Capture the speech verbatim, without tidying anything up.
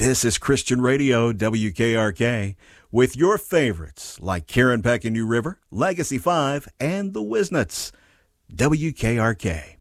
This is Christian Radio, W K R K, with your favorites like Karen Peck and New River, Legacy five, and the Wisnets. W K R K.